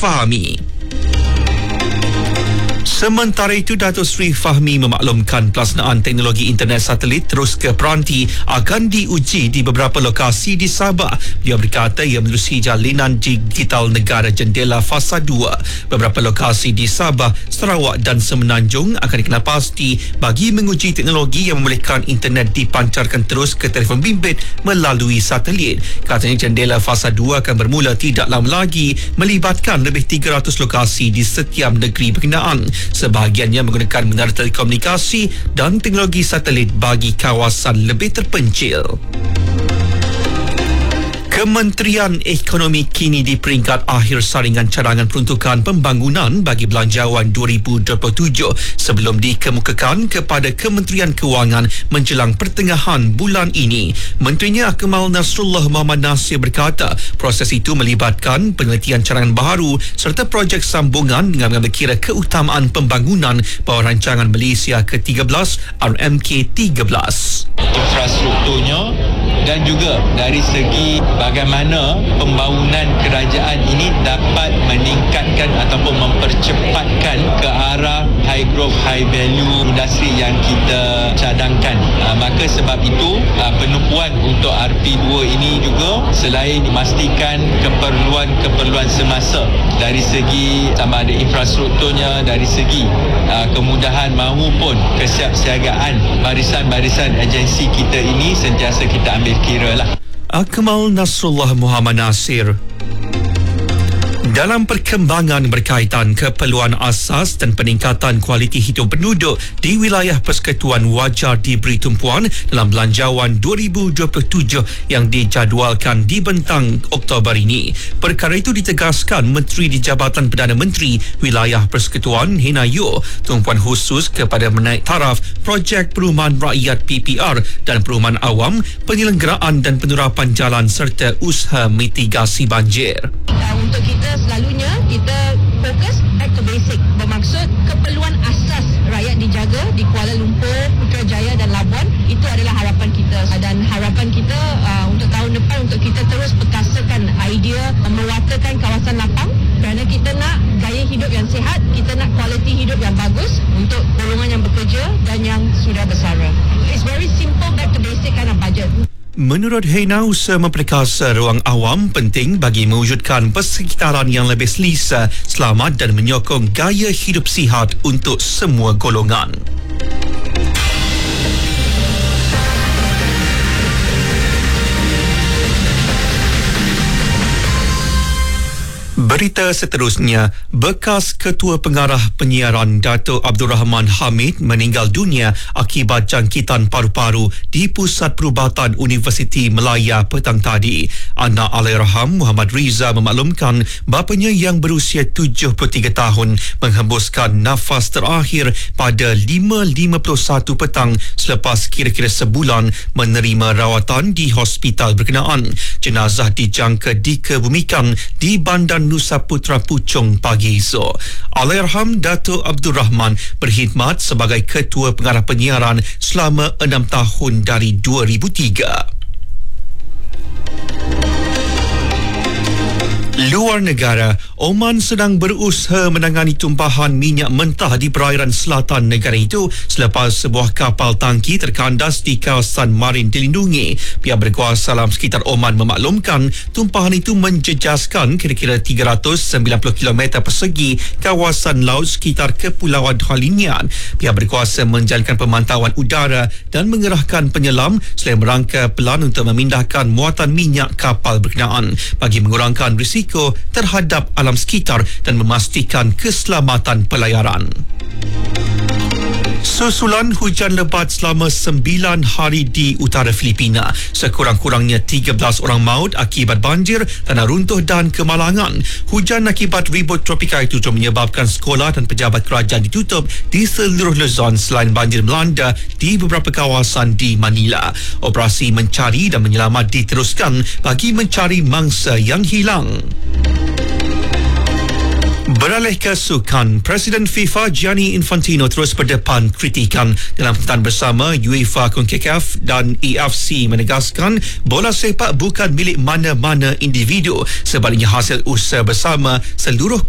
Fahmi. Sementara itu, Datuk Seri Fahmi memaklumkan pelaksanaan teknologi internet satelit terus ke peranti akan diuji di beberapa lokasi di Sabah. Dia berkata ia menerusi jalinan digital negara jendela fasa 2. Beberapa lokasi di Sabah, Sarawak dan Semenanjung akan dikenal pasti bagi menguji teknologi yang membolehkan internet dipancarkan terus ke telefon bimbit melalui satelit. Katanya jendela fasa 2 akan bermula tidak lama lagi melibatkan lebih 300 lokasi di setiap negeri berkenaan. Sebahagiannya menggunakan menara telekomunikasi dan teknologi satelit bagi kawasan lebih terpencil. Kementerian Ekonomi kini di peringkat akhir saringan cadangan peruntukan pembangunan bagi Belanjawan 2027 sebelum dikemukakan kepada Kementerian Kewangan menjelang pertengahan bulan ini. Menterinya Akmal Nasrullah Muhammad Nasir berkata proses itu melibatkan penelitian cadangan baharu serta projek sambungan dengan mengambil kira keutamaan pembangunan bawah rancangan Malaysia ke-13 RMK13. Infrastrukturnya dan juga dari segi bagaimana pembangunan kerajaan ini dapat meningkatkan ataupun mempercepatkan ke arah high growth, high value industri yang kita cadangkan. Maka sebab itu penumpuan untuk RP2 ini juga selain memastikan keperluan semasa dari segi sama ada infrastrukturnya, dari segi kemudahan maupun kesiapsiagaan barisan-barisan agensi kita ini sentiasa kita ambil kira lah. Akmal Nasrullah Muhammad Nasir. Dalam perkembangan berkaitan keperluan asas dan peningkatan kualiti hidup penduduk di wilayah Persekutuan wajar diberi tumpuan dalam Belanjawan 2027 yang dijadualkan di bentang Oktober ini. Perkara itu ditegaskan Menteri di Jabatan Perdana Menteri Wilayah Persekutuan Hina Yeoh, tumpuan khusus kepada menaik taraf projek perumahan rakyat PPR dan perumahan awam, penyelenggaraan dan penerapan jalan serta usaha mitigasi banjir. Untuk kita selalunya kita fokus back to basic, bermaksud keperluan asas rakyat dijaga di Kuala Lumpur, Putrajaya dan Labuan. Itu adalah harapan kita dan harapan kita untuk tahun depan untuk kita terus perkasakan idea meratakan kawasan lapang kerana kita nak gaya hidup yang sihat, kita nak kualiti hidup yang bagus untuk golongan yang bekerja dan yang sudah bersara. It's very simple back to basic kind of budget. Menurut Hina, usaha memperkasa ruang awam penting bagi mewujudkan persekitaran yang lebih selesa, selamat dan menyokong gaya hidup sihat untuk semua golongan. Berita seterusnya, bekas Ketua Pengarah Penyiaran Dato' Abdul Rahman Hamid meninggal dunia akibat jangkitan paru-paru di Pusat Perubatan Universiti Melaya petang tadi. Anak Allahyarham Muhammad Riza memaklumkan bapanya yang berusia 73 tahun menghembuskan nafas terakhir pada 5.51 petang selepas kira-kira sebulan menerima rawatan di hospital berkenaan. Jenazah dijangka dikebumikan di Bandar Nusa Putra Puchong pagi esok. Allahyarham Dato' Abdul Rahman berkhidmat sebagai Ketua Pengarah Penyiaran selama 6 tahun dari 2003. Luar negara, Oman sedang berusaha menangani tumpahan minyak mentah di perairan selatan negara itu selepas sebuah kapal tangki terkandas di kawasan marin dilindungi. Pihak berkuasa dalam sekitar Oman memaklumkan tumpahan itu menjejaskan kira-kira 390 km persegi kawasan laut sekitar Kepulauan Halinian. Pihak berkuasa menjalankan pemantauan udara dan mengerahkan penyelam selain merangka pelan untuk memindahkan muatan minyak kapal berkenaan bagi mengurangkan risiko terhadap alam sekitar dan memastikan keselamatan pelayaran. Susulan hujan lebat selama 9 hari di utara Filipina. Sekurang-kurangnya 13 orang maut akibat banjir, tanah runtuh dan kemalangan. Hujan akibat ribut tropika itu juga menyebabkan sekolah dan pejabat kerajaan ditutup di seluruh Luzon selain banjir melanda di beberapa kawasan di Manila. Operasi mencari dan menyelamat diteruskan bagi mencari mangsa yang hilang. Beralih ke sukan, Presiden FIFA Gianni Infantino terus berdepan kritikan dalam pertemuan bersama UEFA, CONCACAF dan AFC menegaskan bola sepak bukan milik mana-mana individu, sebaliknya hasil usaha bersama seluruh